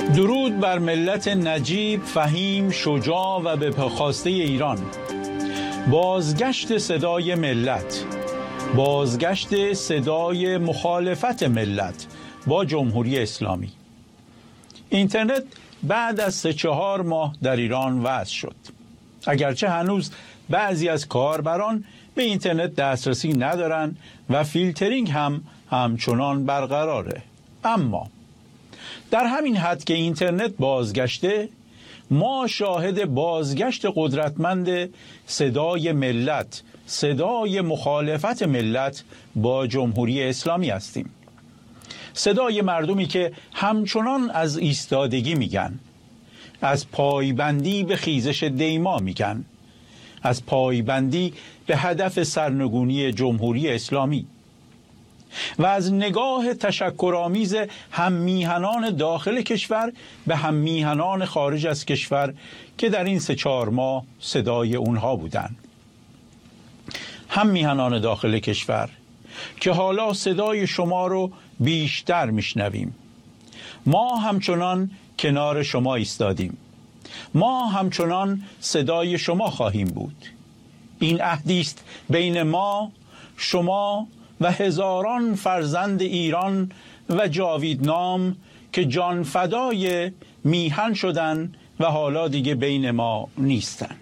درود بر ملت نجیب، فهیم، شجاع و به خواسته ایران. بازگشت صدای ملت، بازگشت صدای مخالفت ملت با جمهوری اسلامی. اینترنت بعد از 3-4 ماه در ایران وضع شد. اگرچه هنوز بعضی از کاربران به اینترنت دسترسی ندارن و فیلترینگ هم همچنان برقراره، اما در همین حد که اینترنت بازگشته، ما شاهد بازگشت قدرتمند صدای ملت، صدای مخالفت ملت با جمهوری اسلامی هستیم. صدای مردمی که همچنان از ایستادگی میگن، از پایبندی به خیزش دیما میگن، از پایبندی به هدف سرنگونی جمهوری اسلامی و از نگاه تشکرآمیز هم میهنان داخل کشور به هم میهنان خارج از کشور که در این 3-4 ماه صدای اونها بودند. هم میهنان داخل کشور که حالا صدای شما رو بیشتر میشنویم. ما همچنان کنار شما ایستادیم. ما همچنان صدای شما خواهیم بود. این عهدی است بین ما، شما و هزاران فرزند ایران و جاویدنام که جان فدای میهن شدن و حالا دیگه بین ما نیستن.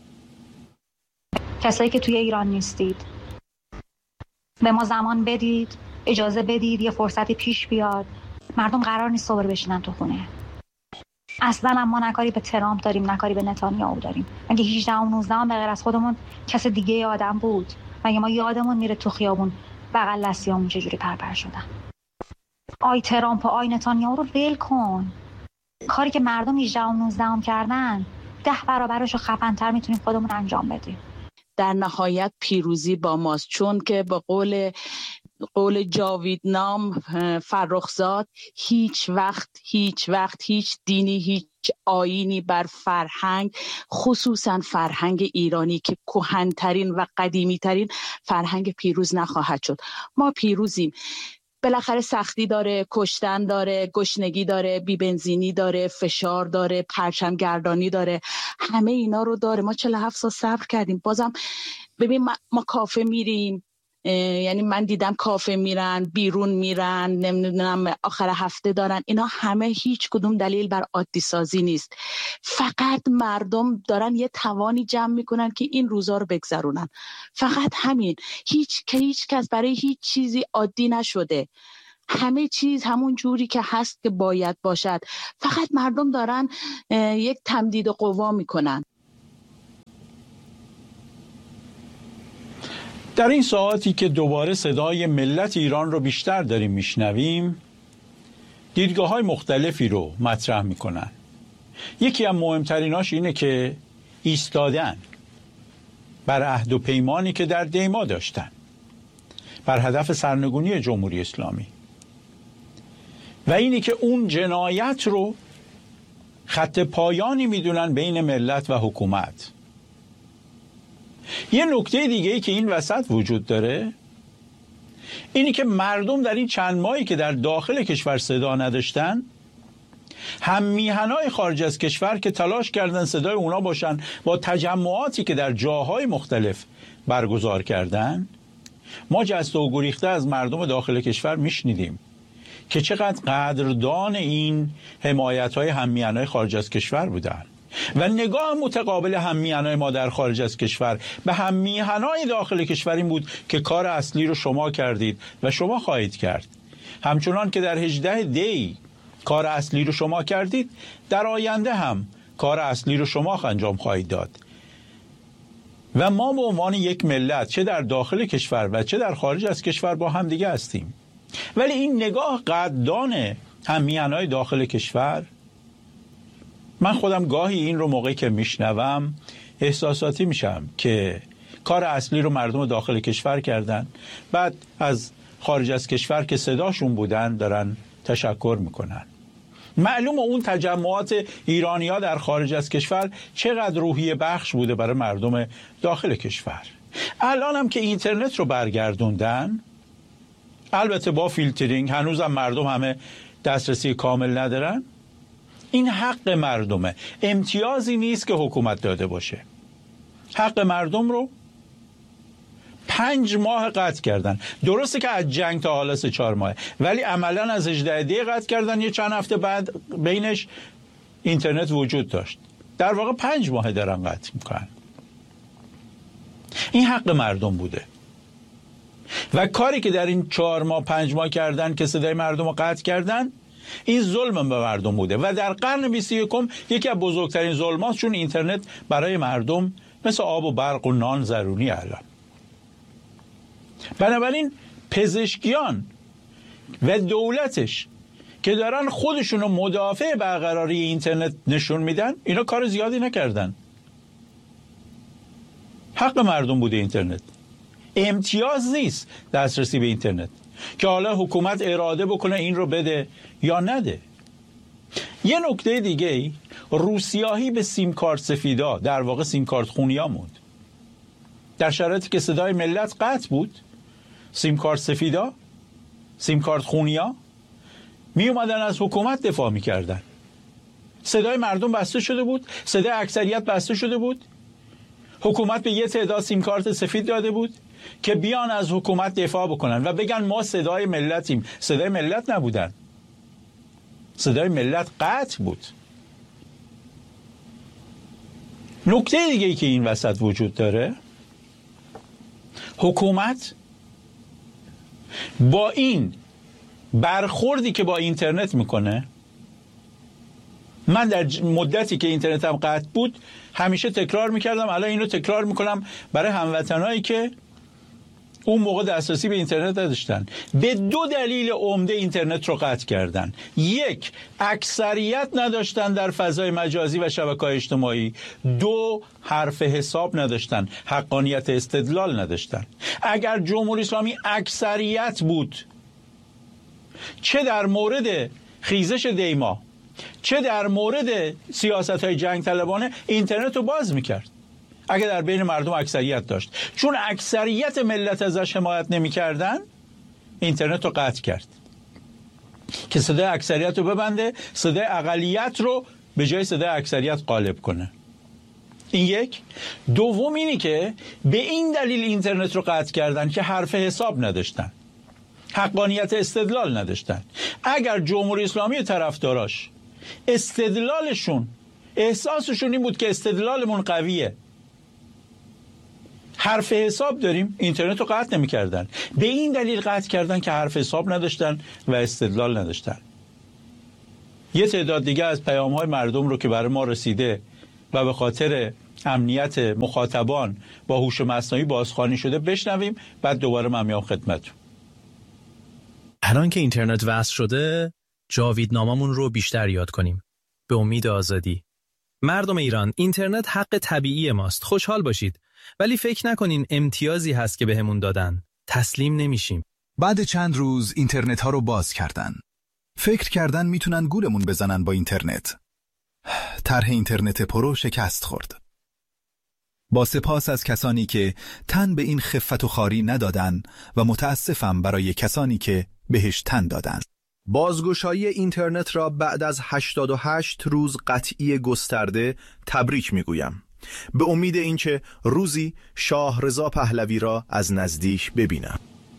کسایی که توی ایران نیستید، به ما زمان بدید، اجازه بدید یه فرصتی پیش بیاد. مردم قرار نیست صبر بشینن تو خونه. اصلا هم ما نکاری به ترامپ داریم، نکاری به نتانیاهو داریم. مگه 18 و 19 به غیر از خودمون کس دیگه آدم بود؟ مگه ما یادمون میره تو خیابون بغل دستیامون چجوری پرپر شدن؟ آی ترامپ و آی نتانیاهو رو ول کن. کاری که مردم 18 و 19 کردن 10 برابرش رو خفن‌تر میتونیم خودمون انجام بدیم. در نهایت پیروزی با ماست، چون که به قول جاویدنام فرخزاد هیچ وقت هیچ دینی، هیچ آیینی بر فرهنگ، خصوصا فرهنگ ایرانی که کهن‌ترین و قدیمی‌ترین فرهنگ، پیروز نخواهد شد. ما پیروزیم. بالاخره سختی داره، کشتن داره، گشنگی داره، بی‌بنزینی داره، فشار داره، پرچمگردانی داره، همه اینا رو داره. ما 47 سال صبر کردیم. بازم ببین ما کافه میریم، یعنی من دیدم کافه میرن، بیرون میرن، نمیدونم آخر هفته دارن. اینا همه هیچ کدوم دلیل بر عادی سازی نیست. فقط مردم دارن یه توانی جمع میکنن که این روزا رو بگذرونن. فقط همین. هیچ کس برای هیچ چیزی عادی نشده. همه چیز همون جوری که هست که باید باشد. فقط مردم دارن یک تمدید قوا میکنن. در این ساعتی که دوباره صدای ملت ایران رو بیشتر داریم میشنویم، دیدگاه‌های مختلفی رو مطرح میکنن. یکی از مهمتریناش اینه که ایستادن بر عهد و پیمانی که در دیما داشتن، بر هدف سرنگونی جمهوری اسلامی، و اینی که اون جنایت رو خط پایانی میدونن بین ملت و حکومت. یه نکته دیگه ای که این وسط وجود داره اینی که مردم در این چند ماهی که در داخل کشور صدا نداشتن، هم میهنای خارج از کشور که تلاش کردن صدای اونا باشن با تجمعاتی که در جاهای مختلف برگزار کردن، ما جست و گریخته از مردم داخل کشور میشنیدیم که چقدر قدردان این حمایت‌های هم میهنای خارج از کشور بودن و نگاه متقابل هم میهنای ما در خارج از کشور به هم میهنای داخل کشور این بود که کار اصلی رو شما کردید و شما خواهید کرد. همچنان که در 18 دی کار اصلی رو شما کردید، در آینده هم کار اصلی رو شما انجام خواهید داد. و ما به عنوان یک ملت چه در داخل کشور و چه در خارج از کشور با هم دیگه هستیم. ولی این نگاه قدردان هم میهنای داخل کشور، من خودم گاهی این رو موقعی که میشنوم احساساتی میشم که کار اصلی رو مردم داخل کشور کردن، بعد از خارج از کشور که صداشون بودن دارن تشکر میکنن. معلومه اون تجمعات ایرانی‌ها در خارج از کشور چقدر روحیه بخش بوده برای مردم داخل کشور. الان هم که اینترنت رو برگردوندن، البته با فیلترینگ، هنوزم مردم همه دسترسی کامل ندارن، این حق مردمه، امتیازی نیست که حکومت داده باشه. حق مردم رو 5 ماه قطع کردن. درسته که از جنگ تا حالا 3-4 ماه، ولی عملا از 18 دی قطع کردن. یه چند هفته بعد بینش اینترنت وجود داشت. در واقع 5 ماه دارن قطع میکنن. این حق مردم بوده و کاری که در این 4 ماه 5 ماه کردن که صدای مردم رو قطع کردن، این ظلم به مردم بوده و در قرن 21 یکی از بزرگترین ظلمات، چون اینترنت برای مردم مثل آب و برق و نان ضروری الان. بنابراین پزشکیان و دولتش که دارن خودشونو مدافع برقراری اینترنت نشون میدن، اینا کار زیادی نکردن. حق مردم بوده اینترنت، امتیاز نیست دسترسی به اینترنت که حالا حکومت اراده بکنه این رو بده یا نده. یه نکته دیگه، روسیاهی به سیم کارت سفیدا، در واقع سیم کارت خونیا موند. در شرایطی که صدای ملت قطع بود، سیم کارت سفیدا، سیم کارت خونیا می اومدن از حکومت دفاع می کردن. صدای مردم بسته شده بود، صدای اکثریت بسته شده بود. حکومت به یه تعداد سیم کارت سفید داده بود که بیان از حکومت دفاع بکنن و بگن ما صدای ملتیم. صدای ملت نبودن، صدای ملت قطع بود. نکته دیگه‌ای که این وسط وجود داره، حکومت با این برخوردی که با اینترنت میکنه، من در مدتی که اینترنتم قطع بود همیشه تکرار میکردم، الان اینو تکرار میکنم برای هموطنایی که اون موقع دسترسی به اینترنت نداشتن. به 2 دلیل عمده اینترنت رو قطع کردن. 1، اکثریت نداشتن در فضای مجازی و شبکه‌های اجتماعی. 2، حرف حساب نداشتن، حقانیت استدلال نداشتن. اگر جمهوری اسلامی اکثریت بود، چه در مورد خیزش دیما چه در مورد سیاست‌های جنگ طلبانه، اینترنت رو باز میکرد. اگر در بین مردم اکثریت داشت، چون اکثریت ملت ازش حمایت نمی‌کردن، اینترنت رو قطع کرد که صدای اکثریت رو ببنده، صدای اقلیت رو به جای صدای اکثریت غالب کنه. این 1. دوم اینی که به این دلیل اینترنت رو قطع کردن که حرف حساب نداشتن، حقانیت استدلال نداشتن. اگر جمهوری اسلامی طرفداراش استدلالشون، احساسشون این بود که استدلالمون قویه، حرف حساب داریم، اینترنت رو قطع نمی کردن. به این دلیل قطع کردن که حرف حساب نداشتن و استدلال نداشتن. یه تعداد دیگه از پیام‌های مردم رو که برای ما رسیده و به خاطر امنیت مخاطبان با هوش مصنوعی بازخوانی شده بشنویم، بعد دوباره من میام خدمتتون. الان که اینترنت وصل شده، جاویدناممون رو بیشتر یاد کنیم. به امید آزادی. مردم ایران، اینترنت حق طبیعی ماست. خوشحال باشید. ولی فکر نکنین امتیازی هست که بهمون دادن. تسلیم نمیشیم. بعد چند روز اینترنت ها رو باز کردن. فکر کردن میتونن گولمون بزنن با اینترنت. طرح اینترنت پرو شکست خورد. با سپاس از کسانی که تن به این خفت و خواری ندادن و متاسفم برای کسانی که بهش تن دادن. بازگشایی اینترنت را بعد از 88 روز قطعی گسترده تبریک میگویم، به امید اینکه روزی شاه رضا پهلوی را از نزدیک ببینم.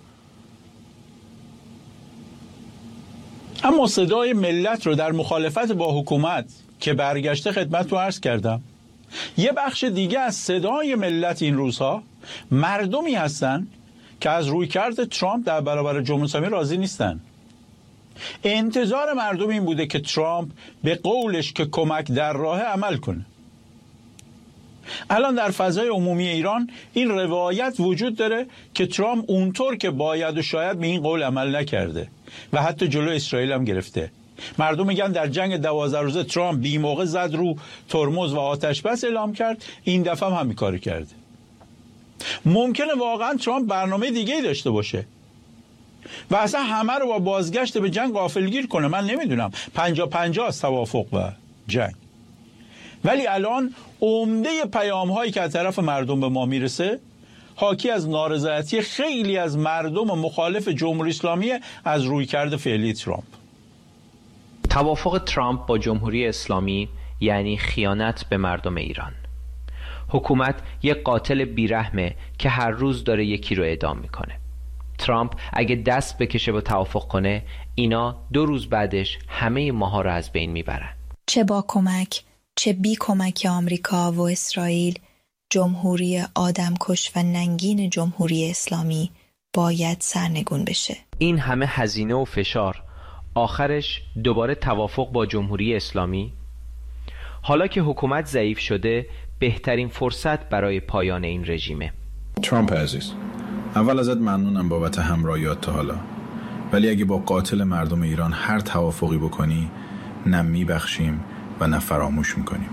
اما صدای ملت رو در مخالفت با حکومت که برگشته خدمت رو عرض کردم. یه بخش دیگه از صدای ملت این روزها مردمی هستن که از رویکرد ترامپ در برابر جمهوری اسلامی راضی نیستن. انتظار مردم این بوده که ترامپ به قولش که کمک در راه عمل کنه. الان در فضای عمومی ایران این روایت وجود داره که ترامپ اونطور که باید و شاید به این قول عمل نکرده و حتی جلو اسرائیل هم گرفته. مردم میگن در جنگ 12 روزه ترامپ بی موقع زد رو ترمز و آتش بس اعلام کرد، این دفعه هم همین کارو کرده. ممکنه واقعا ترامپ برنامه دیگه‌ای داشته باشه و اصلا همه رو با بازگشت به جنگ غافلگیر کنه. من نمیدونم، 50-50 از توافق و جنگ. ولی الان عمده پیام‌هایی که از طرف مردم به ما میرسه حاکی از نارضایتی خیلی از مردم مخالف جمهوری اسلامی از رویکرد فعلی ترامپ. توافق ترامپ با جمهوری اسلامی یعنی خیانت به مردم ایران. حکومت یک قاتل بیرحمه که هر روز داره یکی رو اعدام میکنه. ترامپ اگه دست بکشه و توافق کنه، اینا 2 روز بعدش همه ماها رو از بین میبرن. چه با کمک چه بی کمک آمریکا و اسرائیل، جمهوری آدمکش و ننگین جمهوری اسلامی باید سرنگون بشه. این همه هزینه و فشار، آخرش دوباره توافق با جمهوری اسلامی؟ حالا که حکومت ضعیف شده، بهترین فرصت برای پایان این رژیمه. ترامپ عزیز، اول ازت ممنونم بابت همراهیات تا حالا، ولی اگه با قاتل مردم ایران هر توافقی بکنی، نه میبخشیم و نه فراموش میکنیم.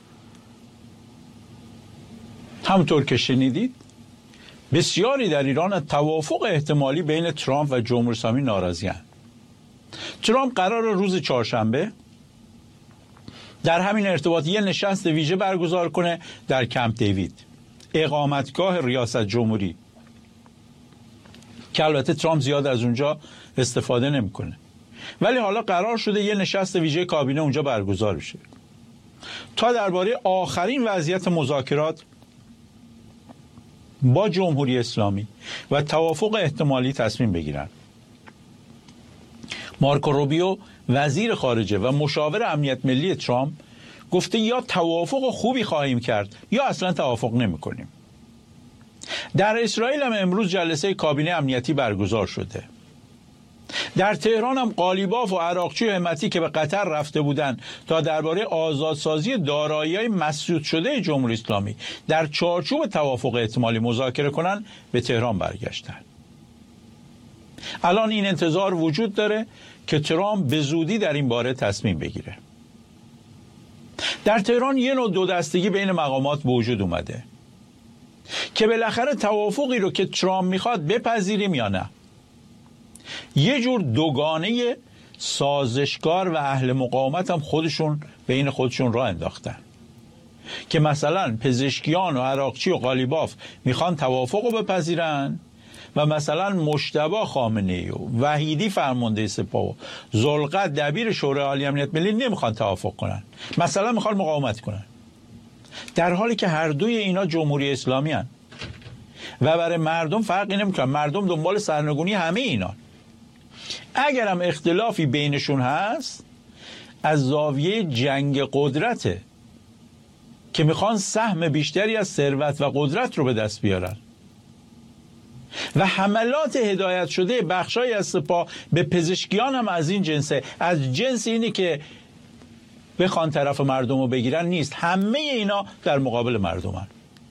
همونطور که شنیدید، بسیاری در ایران از توافق احتمالی بین ترامپ و جمهوری اسلامی ناراضی‌اند. ترامپ قرار روز چهارشنبه در همین ارتباط یه نشست ویژه برگزار کنه در کمپ دیوید، اقامتگاه ریاست جمهوری، که البته ترامپ زیاد از اونجا استفاده نمیکنه. ولی حالا قرار شده یه نشست ویژه کابینه اونجا برگزار بشه تا درباره آخرین وضعیت مذاکرات با جمهوری اسلامی و توافق احتمالی تصمیم بگیرن. مارکو روبیو، وزیر خارجه و مشاور امنیت ملی ترامپ، گفته یا توافق خوبی خواهیم کرد یا اصلا توافق نمی کنیم. در اسرائیل هم امروز جلسه کابینه امنیتی برگزار شده. در تهران هم قالیباف و عراقچی و همتی که به قطر رفته بودند تا درباره آزادسازی دارایی‌های مسدود شده جمهوری اسلامی در چارچوب توافق احتمالی مذاکره کنند، به تهران برگشتند. الان این انتظار وجود داره که ترامپ به زودی در این باره تصمیم بگیره. در تهران یه نوع دو دستگی بین مقامات به وجود اومده که بالاخره توافقی رو که ترامپ میخواد بپذیریم یا نه. یه جور دوگانه سازشکار و اهل مقاومت هم بین خودشون راه انداختن که مثلا پزشکیان و عراقچی و قالیباف میخوان توافق رو بپذیرن و مثلا مجتبی خامنه‌ای و وحیدی فرمانده سپاه و ذوالقرنین دبیر شورای عالی امنیت ملی نمیخوان توافق کنن، مثلا میخوان مقاومت کنن، در حالی که هر دوی اینا جمهوری اسلامی هن و برای مردم فرقی نمیکنن. مردم دنبال سرنگونی همه اینا. اگر هم اختلافی بینشون هست، از زاویه جنگ قدرته که میخوان سهم بیشتری از ثروت و قدرت رو به دست بیارن و حملات هدایت شده بخشای از سپاه به پزشکیان هم از این جنسه. از جنس اینی که بخوان طرف مردم رو بگیرن نیست، همه اینا در مقابل مردمن.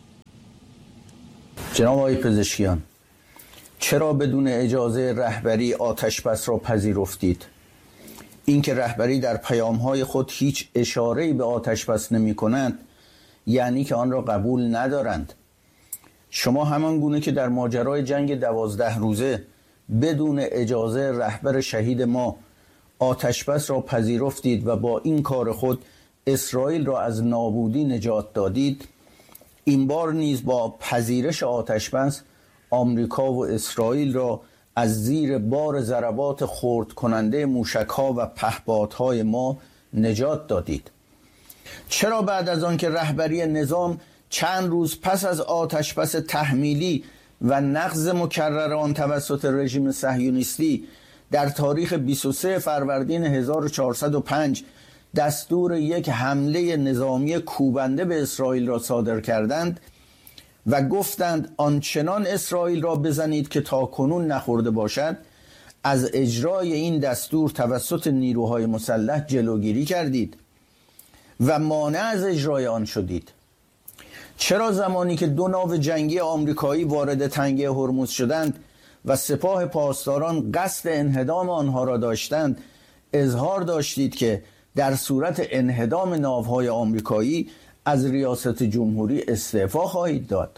جناب آقای پزشکیان، چرا بدون اجازه رهبری آتشبس را پذیرفتید؟ اینکه رهبری در پیام‌های خود هیچ اشاره‌ای به آتشبس نمی‌کنند، یعنی که آن را قبول ندارند. شما همان گونه که در ماجرای جنگ 12 روزه بدون اجازه رهبر شهید ما آتشبس را پذیرفتید و با این کار خود اسرائیل را از نابودی نجات دادید، این بار نیز با پذیرش آتشبس آمریکا و اسرائیل را از زیر بار ضربات خرد کننده موشک‌ها و پهپادهای ما نجات دادید. چرا بعد از آن که رهبری نظام چند روز پس از آتشبس تحمیلی و نقض مکرر آن توسط رژیم صهیونیستی در تاریخ 23 فروردین 1405 دستور یک حمله نظامی کوبنده به اسرائیل را صادر کردند و گفتند آنچنان اسرائیل را بزنید که تاکنون نخورده باشد، از اجرای این دستور توسط نیروهای مسلح جلوگیری کردید و مانع از اجرای آن شدید؟ چرا زمانی که 2 ناو جنگی آمریکایی وارد تنگه هرمز شدند و سپاه پاسداران قصد انهدام آنها را داشتند، اظهار داشتید که در صورت انهدام ناوهای آمریکایی از ریاست جمهوری استعفا خواهید داد؟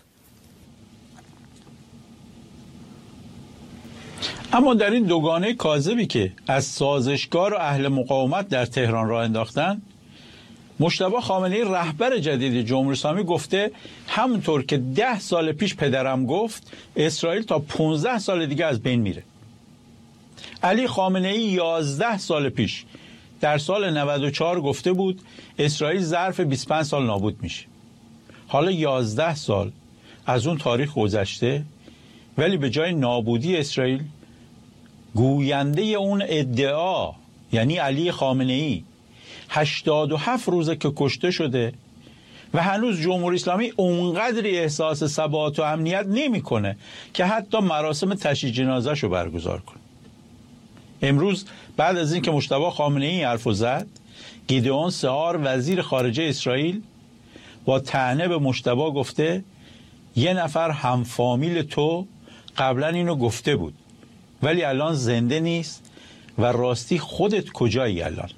اما در این دوگانه کاذبی که از سازشکار و اهل مقاومت در تهران راه انداختن، مجتبی خامنه‌ای رهبر جدید جمهوری اسلامی گفته همونطور که 10 سال پیش پدرم گفت، اسرائیل تا 15 سال دیگه از بین میره. علی خامنه‌ای 11 سال پیش در سال 94 گفته بود اسرائیل ظرف 25 سال نابود میشه. حالا 11 سال از اون تاریخ گذشته، ولی به جای نابودی اسرائیل گوینده اون ادعا یعنی علی خامنه‌ای 87 روزه که کشته شده و هنوز جمهوری اسلامی اونقدری احساس ثبات و امنیت نمیکنه که حتی مراسم تشییع جنازه‌ش رو برگزار کنه. امروز بعد از اینکه مجتبی خامنه‌ای حرفو زد، گیدئون سهار وزیر خارجه اسرائیل با طعنه به مجتبی گفته یه نفر همفامیل تو قبلا اینو گفته بود ولی الان زنده نیست و راستی خودت کجایی الان؟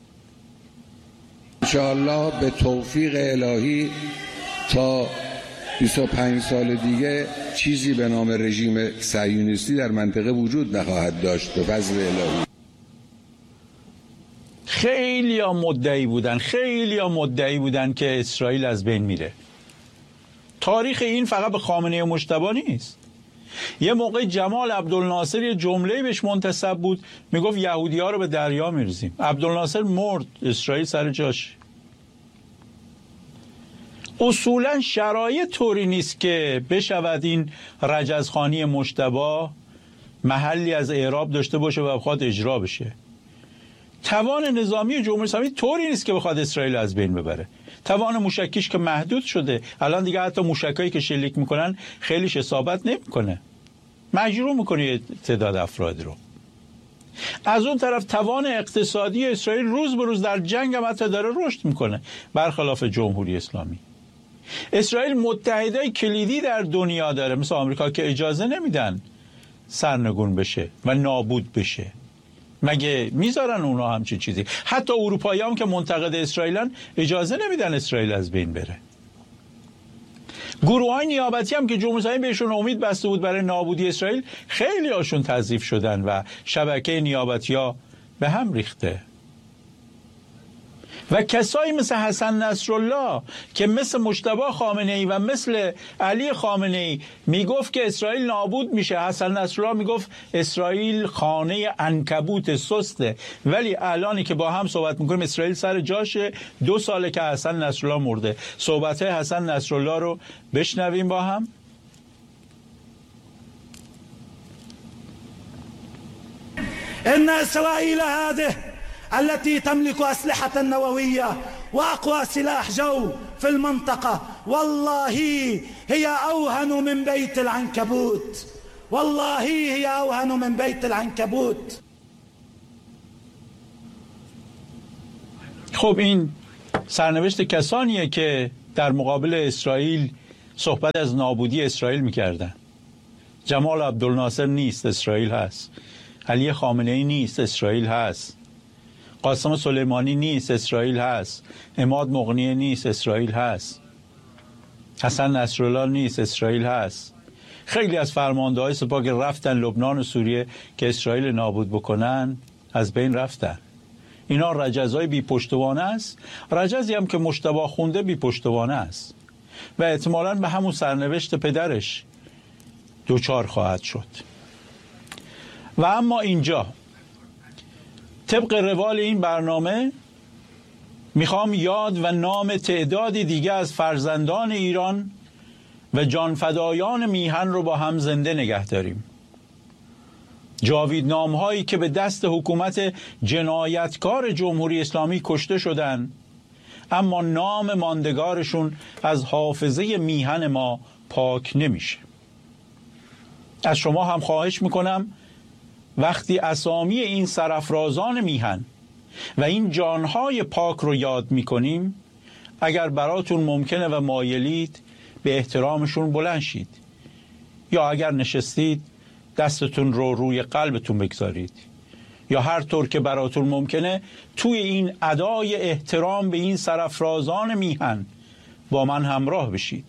انشاءالله به توفیق الهی تا 25 سال دیگه چیزی به نام رژیم صهیونیستی در منطقه وجود نخواهد داشت به فضل الهی. خیلی مدعی بودن که اسرائیل از بین میره. تاریخ این فقط به خامنه‌ای و مجتبی نیست. یه موقع جمال عبدالناصر یه جمله‌ای بهش منتسب بود، میگفت یهودی‌ها رو به دریا میریزیم. عبدالناصر مرد، اسرائیل سر جاش. اصولا شرایط طوری نیست که بشود این رجزخانی مجتبی محلی از اعراب داشته باشه و بخواد اجرا بشه. توان نظامی جمهوری اسلامی طوری نیست که بخواد اسرائیل از بین ببره. توان موشکیش که محدود شده، الان دیگه حتی موشکایی که شلیک میکنن خیلیش اصابت نمیکنه، مجروح میکنه تعداد افراد رو. از اون طرف توان اقتصادی اسرائیل روز به روز در جنگ هم حتی داره رشد میکنه، برخلاف جمهوری اسلامی. اسرائیل متحدای کلیدی در دنیا داره مثل آمریکا که اجازه نمیدن سرنگون بشه و نابود بشه. مگه میذارن اونا همچین چیزی؟ حتی اروپایی هم که منتقد اسرائیلن اجازه نمیدن اسرائیل از بین بره. گروه‌های نیابتی هم که جمهوری اسلامی بهشون امید بسته بود برای نابودی اسرائیل، خیلی هاشون تضعیف شدن و شبکه نیابتی‌ها به هم ریخته. و کسایی مثل حسن نصرالله که مثل مجتبی خامنه‌ای و مثل علی خامنه‌ای میگفت که اسرائیل نابود میشه، حسن نصرالله میگفت اسرائیل خانه عنکبوت سسته، ولی الانی که با هم صحبت میکنیم اسرائیل سر جاشه. 2 ساله که حسن نصرالله مرده. صحبت حسن نصرالله رو بشنویم با هم. ان اسرائیل هذه التي تملك أسلحة نووية وأقوى سلاح جو في المنطقة والله هي أوهن من بيت العنكبوت، والله هي أوهن من بيت العنكبوت. خب این سرنوشت کسانیه که در مقابل اسرائیل صحبت از نابودی اسرائیل میکردن. جمال عبدالناصر نیست، اسرائیل هست. علی خامنه‌ای نیست، اسرائیل هست. قاسم سلیمانی نیست، اسرائیل هست. عماد مغنی نیست، اسرائیل هست. حسن نصرالله نیست، اسرائیل هست. خیلی از فرمانده‌های سپاه که رفتن لبنان و سوریه که اسرائیل نابود بکنن از بین رفتن. اینا رجزهای بی پشتوانه است. رجزی هم که مجتبی خونده بی پشتوانه است و احتمالاً به همون سرنوشت پدرش دوچار خواهد شد. و اما اینجا طبق روال این برنامه میخوام یاد و نام تعدادی دیگه از فرزندان ایران و جانفدایان میهن رو با هم زنده نگه داریم. جاویدنام هایی که به دست حکومت جنایتکار جمهوری اسلامی کشته شدن، اما نام ماندگارشون از حافظه میهن ما پاک نمیشه. از شما هم خواهش میکنم وقتی اسامی این سرافرازان میهن و این جانهای پاک رو یاد میکنیم، اگر براتون ممکنه و مایلید به احترامشون بلند شید، یا اگر نشستید دستتون رو روی قلبتون بگذارید، یا هر طور که براتون ممکنه توی این ادای احترام به این سرافرازان میهن با من همراه بشید.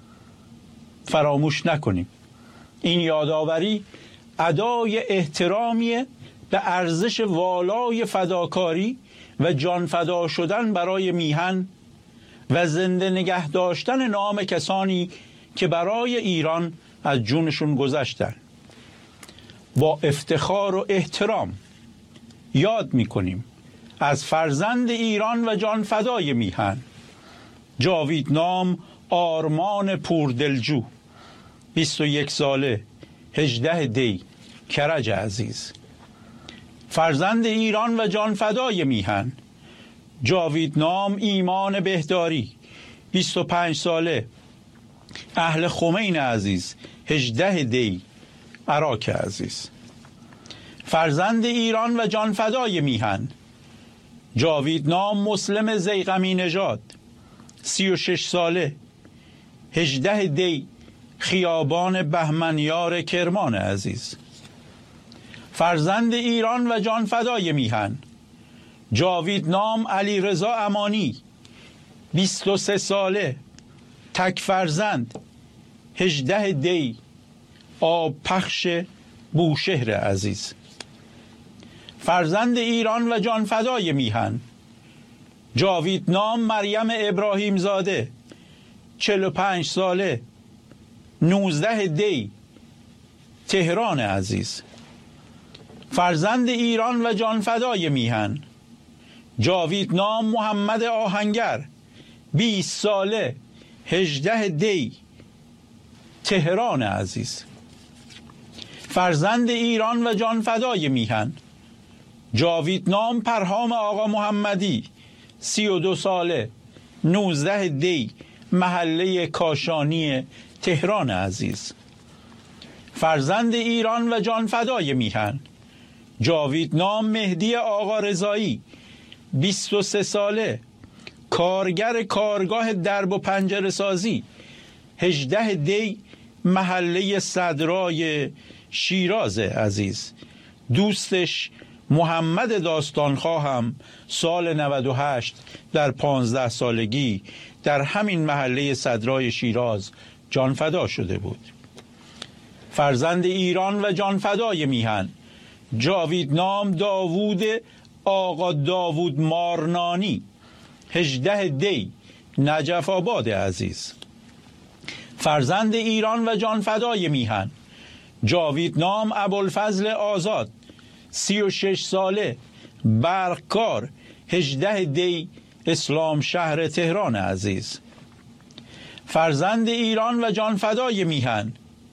فراموش نکنیم این یادآوری ادای احترامی به ارزش والای فداکاری و جان فدا شدن برای میهن و زنده نگه داشتن نام کسانی که برای ایران از جونشون گذشتن. با افتخار و احترام یاد میکنیم از فرزند ایران و جان فدای میهن، جاویدنام آرمان پوردلجو، 21 ساله، 18 دی، کرج عزیز. فرزند ایران و جان فدای میهن، جاویدنام ایمان بهداری، 25 ساله، اهل خمین عزیز، 18 دی، عراق عزیز. فرزند ایران و جان فدای میهن، جاویدنام مسلم زیغمی نژاد، 36 ساله، 18 دی، خیابان بهمنیار کرمان عزیز. فرزند ایران و جان فدای میهن، جاویدنام علی رضا امانی، 23 ساله، تک فرزند، 18 دی، آب پخش بوشهر عزیز. فرزند ایران و جان فدای میهن، جاویدنام مریم ابراهیم زاده، 45 ساله، 19 دی، تهران عزیز. فرزند ایران و جان فدای میهن، جاویدنام محمد آهنگر، 20 ساله، 18 دی، تهران عزیز. فرزند ایران و جان فدای میهن، جاویدنام پرهام آقا محمدی، 32 ساله، 19 دی، محله کاشانی تهران عزیز. فرزند ایران و جان فدای میهن، جاویدنام مهدی آقا رضایی، 23 ساله، کارگر کارگاه درب و پنجره سازی، 18 دی، محله صدرای شیراز عزیز. دوستش محمد داستانخواه هم سال 98 در 15 سالگی در همین محله صدرای شیراز جان فدا شده بود. فرزند ایران و جان فدای میهن، جاویدنام داوود آقا داوود مارنانی، 18 دی، نجف آباد عزیز. فرزند ایران و جان فدای میهن، جاویدنام ابوالفضل آزاد، 36 ساله، برقکار، 18 دی، اسلام شهر تهران عزیز. فرزند ایران و جان فدای میهن،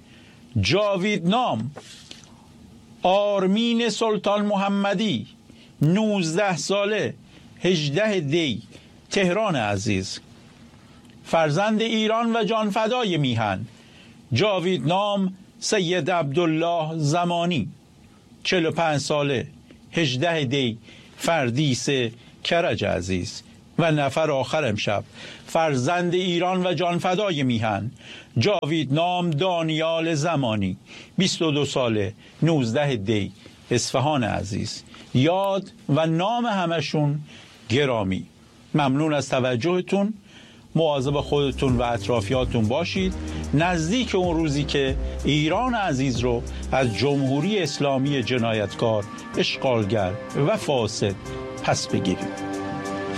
جاویدنام آرمین سلطان محمدی، 19 ساله، 18 دی، تهران عزیز. فرزند ایران و جان فدای میهن، جاویدنام سید عبدالله زمانی، 45 ساله، 18 دی، فردیس کرج عزیز. و نفر آخر امشب، فرزند ایران و جان فدای میهن، جاویدنام دانیال زمانی، 22 ساله، 19 دی، اصفهان عزیز. یاد و نام همشون گرامی. ممنون از توجهتون. مواظب خودتون و اطرافیاتون باشید. نزدیک اون روزی که ایران عزیز رو از جمهوری اسلامی جنایتکار، اشغالگر و فاسد پس بگیریم.